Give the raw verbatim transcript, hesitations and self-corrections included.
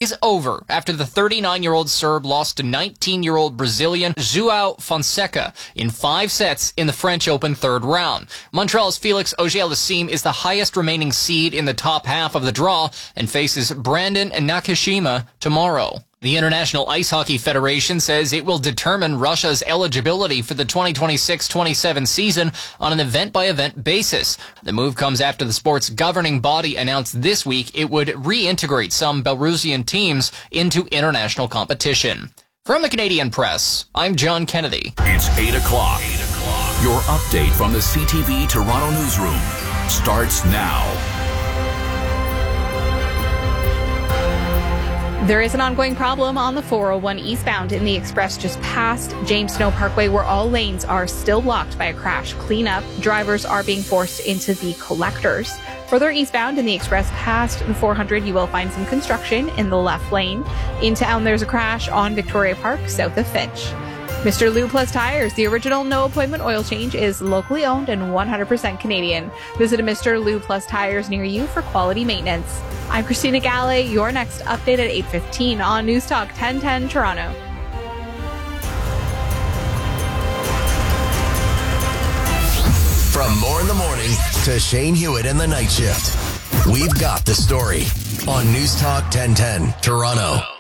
is over after the thirty-nine-year-old Serb lost to nineteen-year-old Brazilian João Fonseca in five sets in the French Open third round. Montreal's Felix Auger-Aliassime is the highest remaining seed in the top half of the draw and faces Brandon Nakashima tomorrow. The International Ice Hockey Federation says it will determine Russia's eligibility for the twenty twenty-six twenty-seven season on an event-by-event basis. The move comes after the sport's governing body announced this week it would reintegrate some Belarusian teams into international competition. From the Canadian Press, I'm John Kennedy. It's eight o'clock. eight o'clock. Your update from the C T V Toronto newsroom starts now. There is an ongoing problem on the four oh one eastbound in the express just past James Snow Parkway, where all lanes are still blocked by a crash cleanup. Drivers are being forced into the collectors. Further eastbound in the express past the four hundred, you will find some construction in the left lane. In town, there's a crash on Victoria Park, south of Finch. Mister Lube Plus Tires, the original no-appointment oil change, is locally owned and one hundred percent Canadian. Visit a Mister Lube Plus Tires near you for quality maintenance. I'm Christina Galley. Your next update at eight fifteen on News Talk ten ten Toronto. From More in the Morning to Shane Hewitt in the night shift, we've got the story on News Talk ten ten Toronto.